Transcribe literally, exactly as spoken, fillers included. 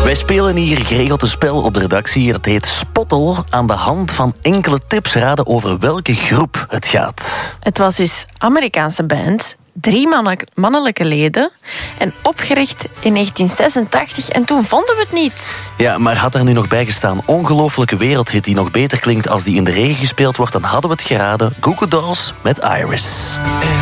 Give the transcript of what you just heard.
Wij spelen hier geregeld een spel op de redactie. Dat heet Spottel. Aan de hand van enkele tips raden over welke groep het gaat. Het was eens Amerikaanse band, drie manne- mannelijke leden en opgericht in negentien zesentachtig en toen vonden we het niet. Ja, maar had er nu nog bij gestaan ongelofelijke wereldhit die nog beter klinkt als die in de regen gespeeld wordt, dan hadden we het geraden. Goo Goo Dolls met Iris.